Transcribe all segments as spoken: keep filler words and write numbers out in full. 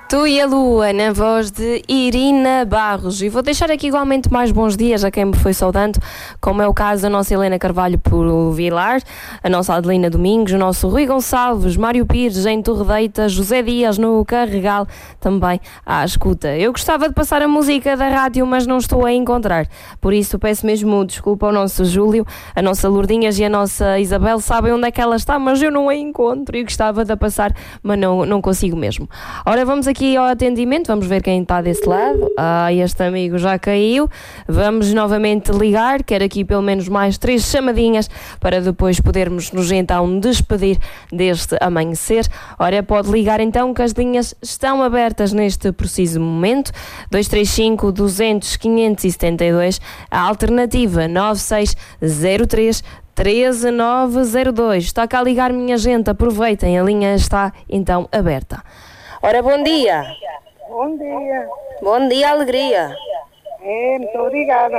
Tu e a Lua, na voz de Irina Barros. E vou deixar aqui igualmente mais bons dias a quem me foi saudando, como é o caso da nossa Helena Carvalho por Vilar, a nossa Adelina Domingos, o nosso Rui Gonçalves, Mário Pires em Torredeita, José Dias no Carregal, também à escuta. Eu gostava de passar a música da rádio, mas não estou a encontrar. Por isso peço mesmo desculpa ao nosso Júlio, a nossa Lourdinhas e a nossa Isabel sabem onde é que ela está, mas eu não a encontro e gostava de a passar, mas não, não consigo mesmo. Ora, vamos aqui Aqui ao atendimento, vamos ver quem está desse lado. Ah, este amigo já caiu. Vamos novamente ligar, quero aqui pelo menos mais três chamadinhas para depois podermos nos então despedir deste amanhecer. Ora, pode ligar então, que as linhas estão abertas neste preciso momento. dois três cinco, duzentos, quinhentos e setenta e dois, a alternativa nove seis zero três, treze nove zero dois. Está cá a ligar, minha gente, aproveitem, a linha está então aberta. Ora, bom dia. Bom dia. Bom dia, alegria. É, muito obrigada.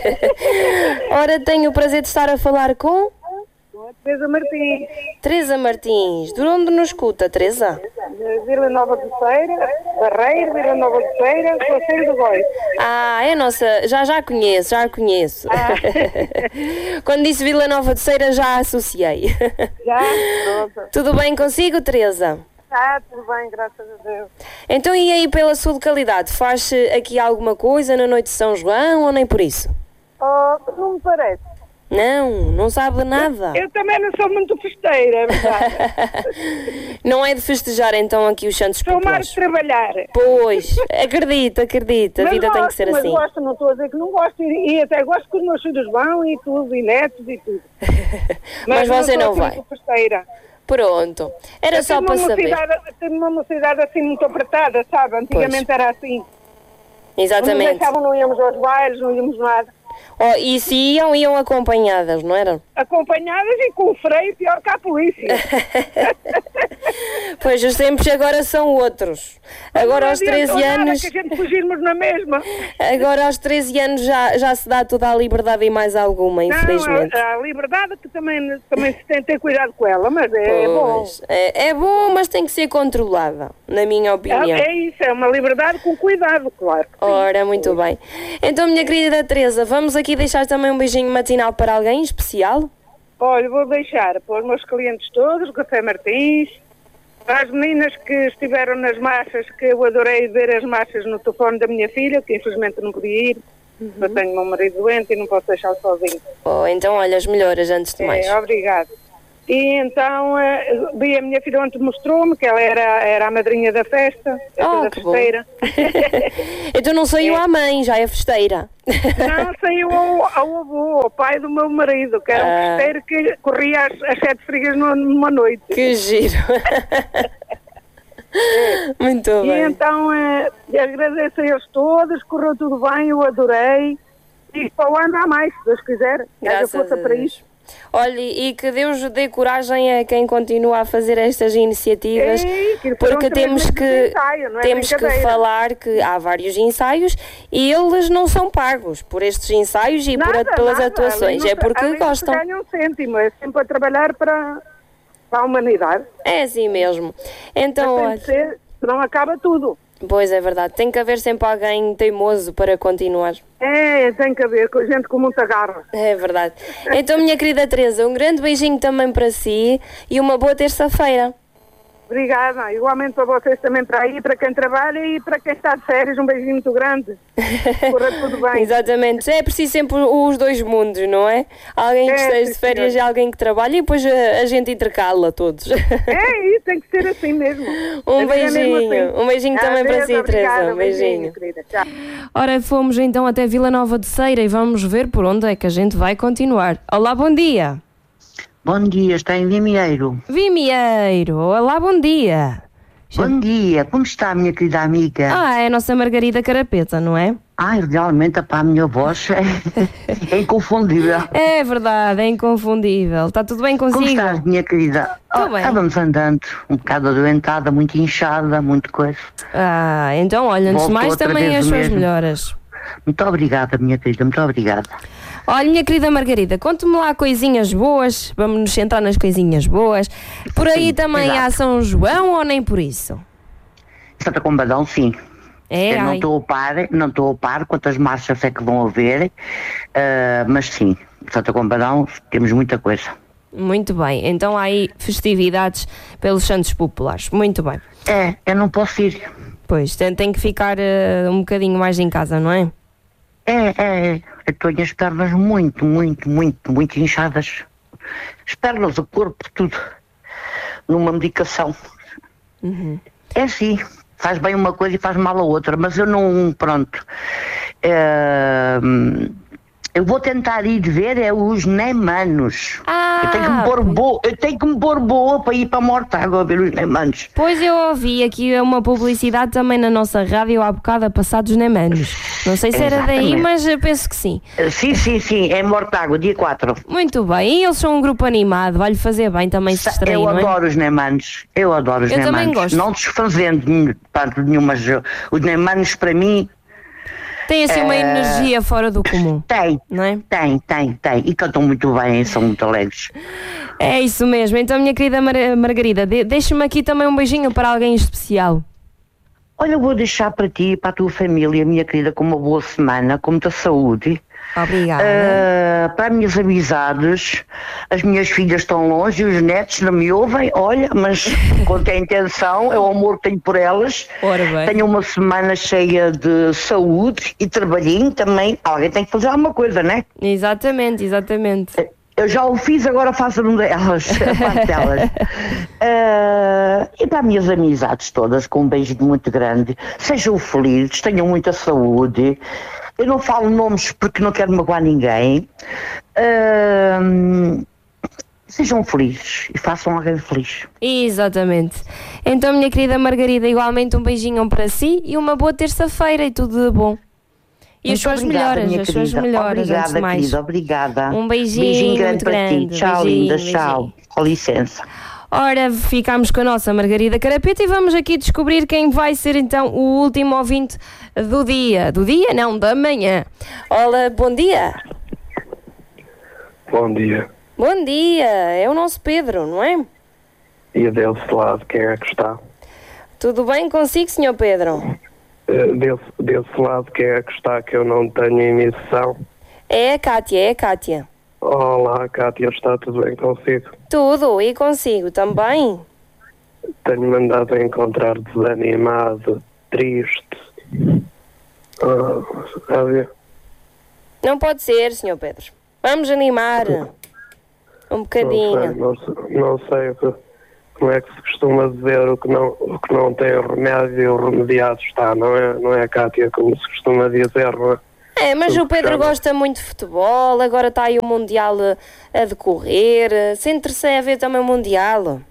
Ora, tenho o prazer de estar a falar com... Com a Teresa Martins. Teresa Martins. De onde nos escuta, Teresa? De Vila Nova de Feira, Barreiro, Vila Nova de Feira, Conselho do Góis. Ah, é nossa... Já, já conheço, já conheço. Ah. Quando disse Vila Nova de Feira, já associei. Já? Pronto. Tudo bem consigo, Teresa? Está tudo bem, graças a Deus. Então, e aí pela sua localidade, faz aqui alguma coisa na noite de São João ou nem por isso? Oh, não me parece. Não, não sabe nada. Eu, eu também não sou muito festeira, é verdade. Não é de festejar então aqui os Santos Populares? Sou mais de trabalhar. Pois, acredita, acredita, a vida gosto, tem que ser mas assim. Mas gosto, não estou a dizer que não gosto, e, e até gosto que os meus filhos vão e tudo, e netos e tudo. Mas, mas você não, não vai? Muito festeira. Pronto, era eu só para saber. Tenho uma mocidade assim muito apertada, sabe? Antigamente pois. Era assim. Exatamente. Não nos deixavam, não íamos aos bailes, não íamos nada. Oh, e se iam, iam acompanhadas, não eram? Acompanhadas e com o freio, pior que a polícia. Pois, os tempos agora são outros. Agora aos treze anos... que a gente fugirmos na mesma. Agora aos treze anos já, já se dá toda a liberdade e mais alguma, infelizmente. Não, a, a liberdade que também, também se tem que ter cuidado com ela, mas é, é bom. É, é bom, mas tem que ser controlada, na minha opinião. É, é isso, é uma liberdade com cuidado, claro. Ora, muito bem. Então, minha querida Teresa, vamos aqui deixar também um beijinho matinal para alguém especial? Olha, vou deixar para os meus clientes todos, o Café Martins, para as meninas que estiveram nas marchas, que eu adorei ver as marchas no telefone da minha filha, que infelizmente não podia ir, uhum. Eu tenho meu marido doente e não posso deixá-lo sozinho. Oh, então olha, as melhoras antes de mais. É, obrigado. E então, uh, vi a minha filha ontem mostrou-me que ela era, era a madrinha da festa, oh, da festeira. Então não saiu é. à mãe, já é festeira. Não, saiu ao, ao avô, ao pai do meu marido, que era ah. um festeiro que corria às, às sete frigas numa noite. Que giro. É. Muito e bem. E então, uh, agradeço a eles todos, correu tudo bem, eu adorei. E para o ano há mais, se Deus quiser. Graças a Deus. Para isso. Olha, e que Deus dê coragem a quem continua a fazer estas iniciativas, Ei, que porque temos que ensaio, é temos que falar que há vários ensaios e eles não são pagos por estes ensaios e nada, por, pelas nada. atuações, é porque ali gostam. Não ganham um cêntimo, é sempre a trabalhar para, para a humanidade. É assim mesmo. Então, olha, ser, não acaba tudo. Pois é verdade, tem que haver sempre alguém teimoso para continuar. É, tem que haver, gente com muita garra. É verdade. Então, minha querida Teresa, um grande beijinho também para si e uma boa terça-feira. Obrigada, igualmente para vocês também, para aí, para quem trabalha e para quem está de férias, um beijinho muito grande. Corra tudo bem. Exatamente, é preciso sempre os dois mundos, não é? Alguém que é, esteja de férias e alguém que trabalha e depois a, a gente intercala todos. É isso, tem que ser assim mesmo. Um beijinho, assim. um beijinho ah, também Deus, para si, obrigada, Teresa, um beijinho. beijinho Tchau. Ora, fomos então até Vila Nova de Ceira e vamos ver por onde é que a gente vai continuar. Olá, bom dia. Bom dia, está em Vimieiro. Vimieiro, olá, bom dia. Bom dia, como está a minha querida amiga? Ah, é a nossa Margarida Carapeta, não é? Ah, realmente, pá, a minha voz é, é inconfundível. É verdade, é inconfundível. Está tudo bem consigo? Como estás, minha querida? Estou oh, bem. Estávamos andando, um bocado adoentada, muito inchada, muito coisa. Ah, então, olha, antes de mais também as suas melhoras. Muito obrigada, minha querida, muito obrigada. Olha, minha querida Margarida, conte-me lá coisinhas boas, vamos nos centrar nas coisinhas boas. Por aí Sim, também exato. Há São João ou nem por isso? Santa Combadão, sim. É, Eu não ai. estou a par, não estou a par quantas marchas é que vão haver, uh, mas sim, Santa Combadão temos muita coisa. Muito bem, então há aí festividades pelos Santos Populares, muito bem. É, eu não posso ir. Pois, tem, tem que ficar uh, um bocadinho mais em casa, não é? É, é, eu tenho as pernas muito, muito, muito, muito inchadas. As pernas, o corpo, tudo. Numa medicação. Uhum. É assim, faz bem uma coisa e faz mal a outra, mas eu não, pronto. É, eu vou tentar ir ver é os Neymanos. Ah, eu tenho que me pôr boa, eu tenho que me pôr boa para ir para a Mortágua a ver os Neymanos. Pois eu ouvi aqui uma publicidade também na nossa rádio há bocado a passar dos Neymanos. Não sei se era Exatamente. daí, mas eu penso que sim. Sim, sim, sim, é Mortágua, dia quatro. Muito bem, e eles são um grupo animado, vai-lhe fazer bem também se distrair, Eu não é? adoro os Neymanos, eu adoro os Eu também Neymanos. gosto. Não desfazendo nenhum- tanto nenhum, mas uh, os Neymanos para mim Tem assim uma Eh, energia fora do comum, tem, não é? tem, tem, tem. E cantam muito bem, são muito alegres. É isso mesmo. Então, minha querida Mar- Margarida, de- deixa-me aqui também um beijinho para alguém especial. Olha, eu vou deixar para ti e para a tua família, minha querida, com uma boa semana, com muita saúde. Obrigada. Uh, para as minhas amizades, as minhas filhas estão longe e os netos não me ouvem, olha, mas quanto é a intenção, é o amor que tenho por elas. Ora bem. Tenho uma semana cheia de saúde e trabalhinho também. Alguém tem que fazer alguma coisa, né? Exatamente, exatamente. Eu já o fiz, agora faço um delas, a parte delas. Uh, e para as minhas amizades todas, com um beijo muito grande, sejam felizes, tenham muita saúde. Eu não falo nomes porque não quero magoar ninguém. Uh, sejam felizes e façam alguém feliz. Exatamente. Então, minha querida Margarida, igualmente um beijinho para si e uma boa terça-feira e tudo de bom. E as Muito suas obrigada, melhoras, minha as suas querida. melhoras, Obrigada, antes de mais. querida, obrigada. Um beijinho, Beijinho grande muito para grande. ti. Tchau, Beijinho, linda, beijinho. tchau. Com licença. Ora, ficámos com a nossa Margarida Carapeta e vamos aqui descobrir quem vai ser então o último ouvinte do dia. Do dia? Não, da manhã. Olá, bom dia. Bom dia. Bom dia, é o nosso Pedro, não é? E desse lado, quem é que está? Tudo bem consigo, senhor Pedro? Eh, Desse, desse lado, quem é que está que eu não tenho emissão? É a Cátia, é a Cátia. Olá, Cátia, está tudo bem consigo? Tudo, e consigo também? Tenho-me andado a encontrar desanimado, triste. Ah, a ver. Não pode ser, senhor Pedro. Vamos animar um Não sei, bocadinho. não sei, não sei o que, como é que se costuma dizer, o que não, o que não tem remédio, o remediado está, não é, não é, Cátia, como se costuma dizer, não é? É, mas Tudo o Pedro chama. gosta muito de futebol, agora está aí o Mundial a, a decorrer. Se interessa a ver também o Mundial.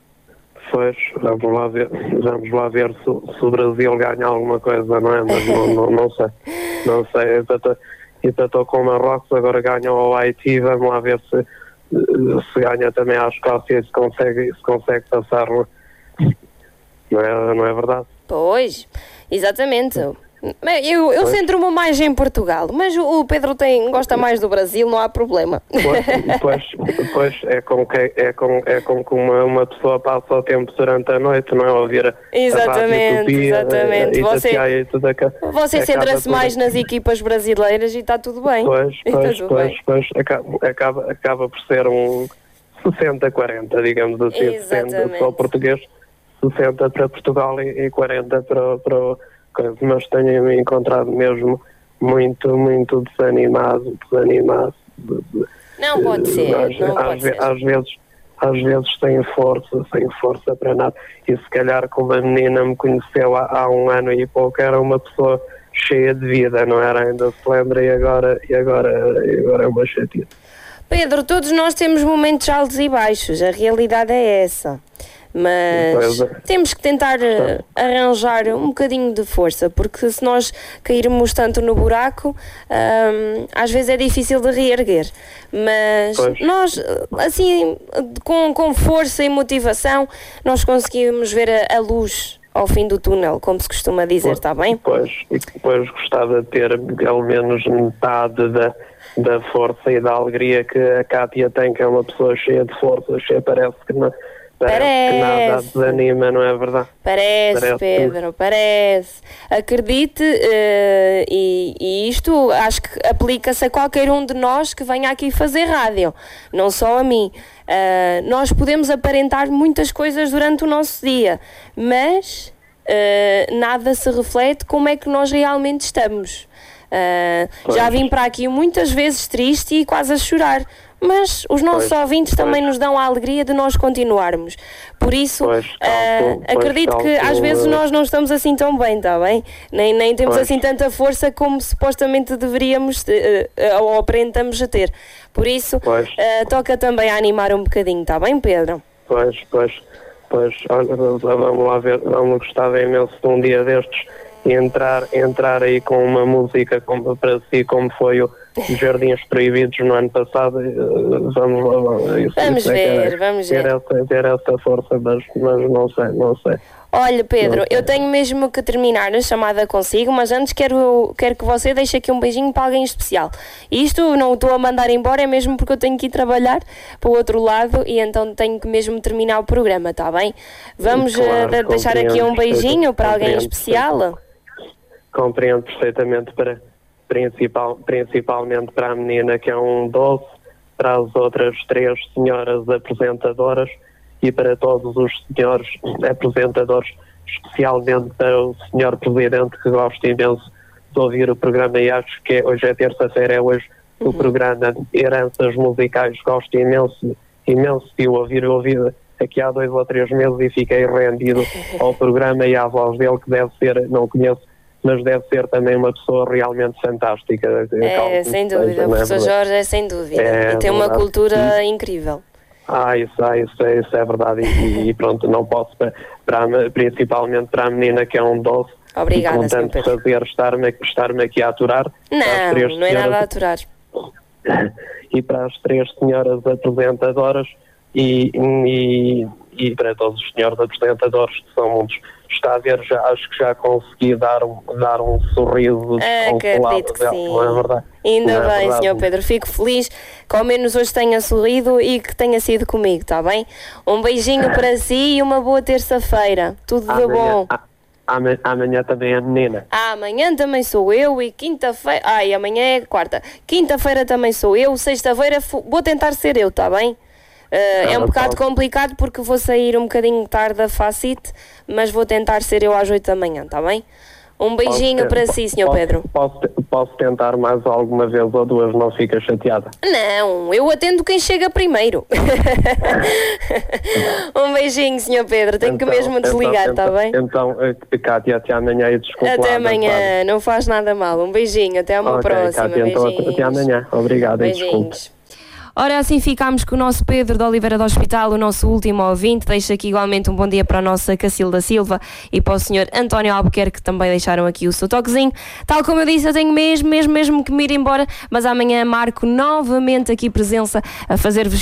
Pois, vamos lá ver, vamos lá ver se, se o Brasil ganha alguma coisa, não é? Mas não, não, não sei, não sei. Empatou, empatou com o Marrocos, agora ganha o Haiti, vamos lá ver se, se ganha também a Escócia e se consegue, se consegue passar, não é? Não é, não é verdade? Pois, exatamente. Eu, eu centro-me mais em Portugal, mas o o Pedro tem, gosta mais do Brasil, não há problema. Pois, pois, pois é como que, é como, é como que uma, uma pessoa passa o tempo durante a noite, não é? Ouvir a, Exatamente, a Rádio exatamente. E Você- e tudo aca- Você acaba centra-se por- mais nas equipas brasileiras e está tudo bem. Pois, E está pois, tudo pois, bem. pois acaba, acaba, acaba por ser um sessenta a quarenta, digamos assim, Exatamente. sessenta para o português, sessenta para Portugal e, e quarenta para, para o coisa. Mas tenho-me encontrado mesmo muito, muito desanimado, desanimado. De- de- Não pode ser, às, não às pode ve- ser. às vezes, às vezes sem força, sem força para nada. E se calhar como a menina me conheceu há, há um ano e pouco, era uma pessoa cheia de vida, não era? Ainda se lembra e agora, e agora, e agora é uma chatice. Pedro, todos nós temos momentos altos e baixos, a realidade é essa. Mas Pois é. temos que tentar eh, arranjar um bocadinho de força, porque se nós cairmos tanto no buraco, ahm, às vezes é difícil de reerguer. Mas Pois. nós, eh, assim, com, com força e motivação, nós conseguimos ver a, a luz ao fim do túnel, como se costuma dizer, está bem? Pois, e depois gostava de ter pelo menos metade da, da força e da alegria que a Cátia tem, que é uma pessoa cheia de força, cheia, parece que não, Parece, que nada Parece. desanima, não é verdade? Parece, Parece. Pedro, parece. Acredite, eh, e, e isto acho que aplica-se a qualquer um de nós que venha aqui fazer rádio, não só a mim. Eh, nós podemos aparentar muitas coisas durante o nosso dia, mas eh, nada se reflete como é que nós realmente estamos. Eh, já vim para aqui muitas vezes triste e quase a chorar, mas os nossos Pois, ouvintes pois. também nos dão a alegria de nós continuarmos. Por isso, Pois, ah, calculo, pois, acredito que às calculo. vezes nós não estamos assim tão bem, está bem? Nem, nem temos Pois. assim tanta força como supostamente deveríamos ter, ah, ou aparentamos a ter. Por isso, Pois. ah, toca também a animar um bocadinho, está bem, Pedro? Pois, pois, pois, olha, vamos lá ver, vamos gostar imenso de um dia destes entrar, entrar aí com uma música como, para si, como foi o Jardins Proibidos no ano passado. eh, Vamos, vamos, isso, Vamos isso é que ver, é- vamos ter ver. Essa, ter essa força, mas, mas não sei, não sei. Olha, Pedro, Não sei. eu tenho mesmo que terminar a chamada consigo, mas antes quero, quero que você deixe aqui um beijinho para alguém especial. E isto não o estou a mandar embora, é mesmo porque eu tenho que ir trabalhar para o outro lado e então tenho que mesmo terminar o programa, está bem? Vamos Claro, eh, de- deixar aqui um compreendo, beijinho para alguém compreendo, especial? Compreendo perfeitamente, para, principal, principalmente para a menina que é um doce, para as outras três senhoras apresentadoras e para todos os senhores apresentadores, especialmente para o senhor Presidente, que gosta imenso de ouvir o programa, e acho que é- hoje é terça-feira, é hoje o programa Heranças Musicais, gosto imenso, imenso de o ouvir, eu ouvi aqui há dois ou três meses e fiquei rendido ao programa e à voz dele, que deve ser, não conheço, mas deve ser também uma pessoa realmente fantástica. É, Calculo sem que dúvida, seja, o não é professor verdade? Jorge é sem dúvida. É E tem uma verdade. cultura incrível. Ah, isso, ah, isso, é, isso é verdade. E, e pronto, não posso, para, para a- principalmente para a menina que é um doce, Obrigada, e com senhor tanto Pedro. fazer, estar-me estar-me aqui a aturar. para as Não, três não é nada a senhoras- aturar. E para as três senhoras apresentadoras e, e, e para todos os senhores apresentadores, que são muitos. Está a ver, já, acho que já consegui dar um, dar um sorriso desconsolado Acredito que dela, sim. não é verdade? Ainda Não é bem, verdade? senhor Pedro. Fico feliz que ao menos hoje tenha sorrido e que tenha sido comigo, está bem? Um beijinho para si e uma boa terça-feira. Tudo de Amanhã, bom. a- amanhã, amanhã também é menina. Ah, amanhã também sou eu e quinta-feira... Ai, amanhã é quarta. Quinta-feira também sou eu. Sexta-feira fu- vou tentar ser eu, está bem? Uh, é um Ah, bocado pode. complicado porque vou sair um bocadinho tarde da Facite, mas vou tentar ser eu às oito da manhã, está bem? Um beijinho Posso- para si, senhor posso- Pedro. Posso, posso tentar mais alguma vez ou duas, não fica chateada. Não, eu atendo quem chega primeiro. Um beijinho, senhor Pedro. Tenho que Então- mesmo desligar, está então, bem? Então, eh, Cátia, até amanhã e desculpa. lá, Até mas, amanhã, não faz nada mal. Um beijinho, até uma Ok, próxima. Cátia, então, Beijinhos. até amanhã. Obrigado e desculpe. Beijinhos. Ora, assim ficámos com o nosso Pedro de Oliveira do Hospital, o nosso último ouvinte. Deixo aqui igualmente um bom dia para a nossa Cacilda Silva e para o senhor António Albuquerque, que também deixaram aqui o seu toquezinho. Tal como eu disse, eu tenho mesmo, mesmo, mesmo que me ir embora, mas amanhã marco novamente aqui presença a fazer-vos